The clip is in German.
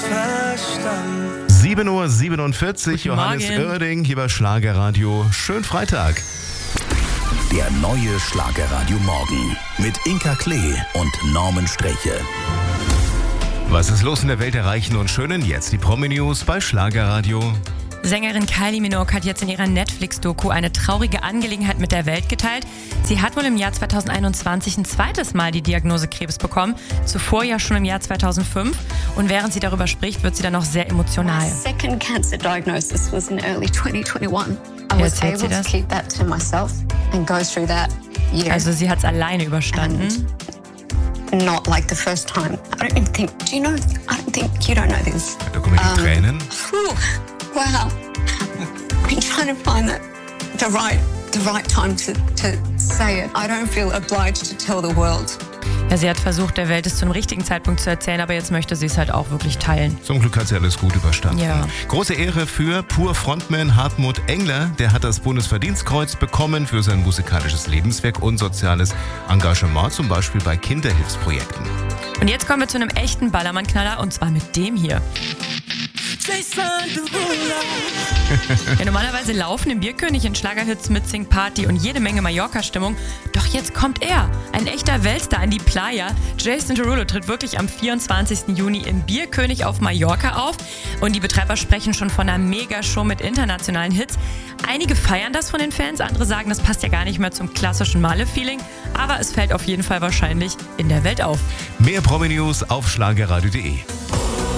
verstanden. 7:47 Uhr, Johannes Morgen. Oerding hier bei Schlagerradio. Schönen Freitag. Der neue Schlagerradio Morgen mit Inka Klee und Norman Sträche. Was ist los in der Welt der Reichen und Schönen? Jetzt die Promi-News bei Schlagerradio. Sängerin Kylie Minogue hat jetzt in ihrer Netflix-Doku eine traurige Angelegenheit mit der Welt geteilt. Sie hat wohl im Jahr 2021 ein zweites Mal die Diagnose Krebs bekommen, zuvor ja schon im Jahr 2005. Und während sie darüber spricht, wird sie dann noch sehr emotional. My second cancer diagnosis was in early 2021. I was erzählt sie able to das? keep that to myself and go through that year. Also sie hat es alleine überstanden. Not like the first time. I don't even think, do you know, I don't think, you don't know this. Da kommen die Tränen. Whew, wow. I've been trying to find the right time to say it. I don't feel obliged to tell the world. Ja, sie hat versucht, der Welt es zum richtigen Zeitpunkt zu erzählen, aber jetzt möchte sie es halt auch wirklich teilen. Zum Glück hat sie alles gut überstanden. Ja. Große Ehre für Pur-Frontman Hartmut Engler. Der hat das Bundesverdienstkreuz bekommen für sein musikalisches Lebenswerk und soziales Engagement, zum Beispiel bei Kinderhilfsprojekten. Und jetzt kommen wir zu einem echten Ballermann-Knaller und zwar mit dem hier. Jason Derulo. Ja, normalerweise laufen im Bierkönig in Schlagerhits mit Sing Party und jede Menge Mallorca-Stimmung. Doch jetzt kommt er, ein echter Weltstar in die Playa. Jason Derulo tritt wirklich am 24. Juni im Bierkönig auf Mallorca auf. Und die Betreiber sprechen schon von einer Mega-Show mit internationalen Hits. Einige feiern das von den Fans, andere sagen, das passt ja gar nicht mehr zum klassischen Malle-Feeling. Aber es fällt auf jeden Fall wahrscheinlich in der Welt auf. Mehr Promi-News auf schlagerradio.de.